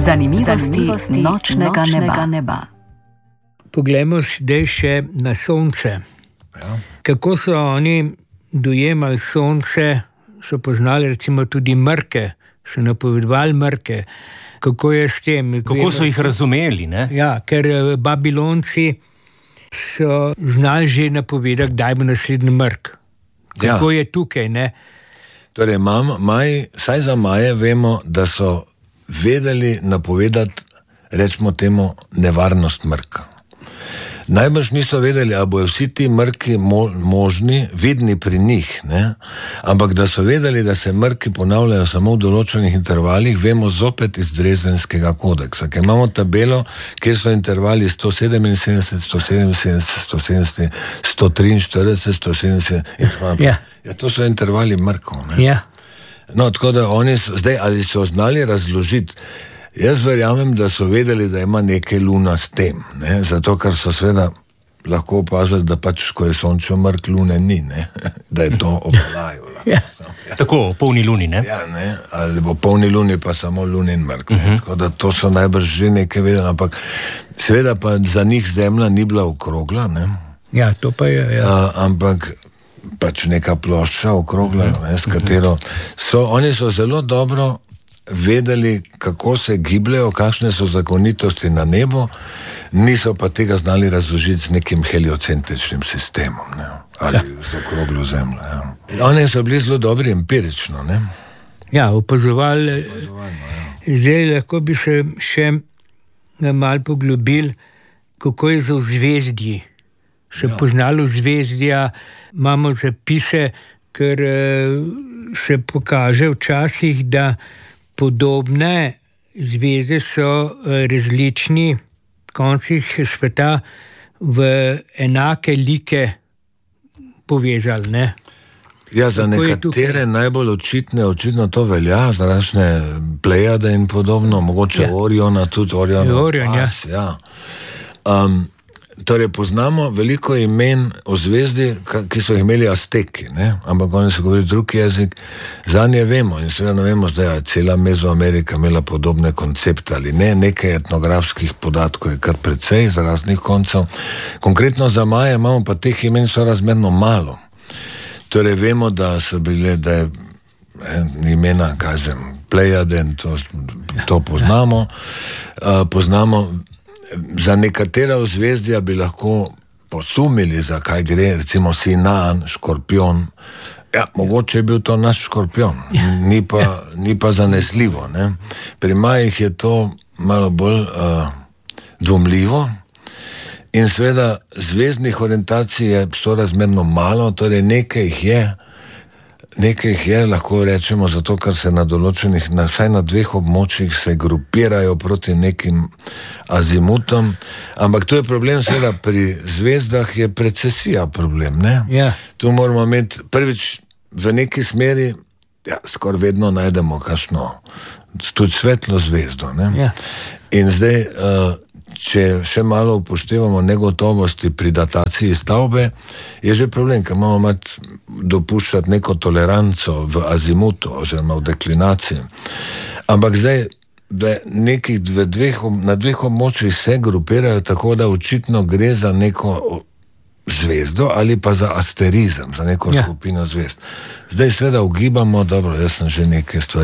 Zanimivosti nočnega neba. Poglejmo zdaj še na sonce. Ja. Kako so oni dojemali sonce, so poznali recimo tudi mrke, so napovedovali mrke. Kako je s tem? Kako so jih razumeli, ne? Ja, ker Babilonci so znali že napovedati, kdaj bo naslednji mrk. Kako je tukaj, ne? Torej, saj za Maje vemo, da so vedeli napovedati, recimo temu, nevarnost mrka. Najbrž niso vedeli, ali bojo vsi ti mrki možni, vidni pri njih, ne? Ampak da so vedeli, da se mrki ponavljajo samo v določenih intervalih, vemo zopet iz Dresdenskega kodeksa, ker imamo tabelo, kjer so intervali 177, 177, 170, 143, 170 in tako naprej. Ja, to so intervali mrkov, ne? Ja. No, tako da oni zdaj, ali so znali razložiti. Jaz verjamem, da so vedeli, da ima nekaj luna s tem, ne? Zato, ker so seveda lahko opazili, da pač, ko je sončev mrk, lune ni, ne? Da je to oblajo. Ja. Tako, o polni luni, ne? Ja, ne? Ali bo polni luni pa samo lunin mrk, ne? Tako da to so najbrž že nekaj vedeli, ampak seveda pa za njih zemlja ni bila okrogla, ne? Ja, to pa je, ja. Ampak pač neka plošča okrogla, ne? S katero oni so zelo dobro vedeli, kako se gibljajo, kakšne so zakonitosti na nebu, niso pa tega znali razložiti z nekim heliocentričnim sistemom, ne? Ali z okroglo zemljo. Ja. Oni so bili zelo dobri empirično, ne? Ja, opazovali. Zdaj lahko bi se še malo poglobil, kako je za vzvezdji. Se poznalo zvezdja, imamo zapise, ker se pokaže včasih, da podobne zvezde so različni koncih sveta v enake like povezali, ne? Ja, za nekatere najbolj očitno to velja, za razne Plejade in podobno, mogoče Oriona, tudi Orion, ja. Torej, poznamo veliko imen o zvezdi, ki so jih imeli Azteki, ne? Ampak oni so govorili drugi jezik, zanje vemo in seveda ne vemo zdaj, cela Mezoamerika imela podobne koncepte ali ne, nekaj etnografskih podatkov je kar precej z raznih koncev. Konkretno za Maje imamo pa teh imen sorazmerno malo. Torej, vemo, da so bile, da je imena, Plejade, to poznamo. Poznamo. Za nekatera ozvezdja bi lahko posumili, za kaj gre, recimo Sinan, škorpion. Ja, mogoče je bil to naš škorpion, ni pa zanesljivo, ne? Pri Majih je to malo bolj dvomljivo in seveda zvezdnih orientacij je sorazmerno malo, torej nekaj jih je, lahko rečemo, zato ker se na določenih, vsaj na 2 območjih se grupirajo proti nekim azimutom, ampak to je problem, seveda pri zvezdah je precesija problem, ne? Ja. Tu moramo imeti prvič v neki smeri, skoraj vedno najdemo kakšno, tudi svetlo zvezdo, ne? Ja. In zdaj, če še malo upoštevamo negotovosti pri dataciji stavbe, je že problem, ker moramo dopuščati neko toleranco v azimutu oziroma v deklinaciji. Ampak zdaj, na 2 območjih se grupirajo tako, da očitno gre za neko zvezdo ali pa za asterizem, za neko skupino zvezd. Zdaj seveda ugibamo, dobro, jaz sem že nekaj stvari